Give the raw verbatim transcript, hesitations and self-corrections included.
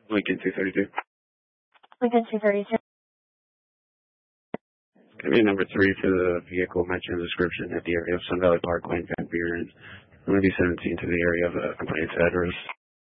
Lincoln two thirty-two. Lincoln two thirty-two. Give me number three for the vehicle mentioned in the description at the area of Sun Valley Parkway in Van Buren. I'm going to be seventeen to the area of a complaint's address.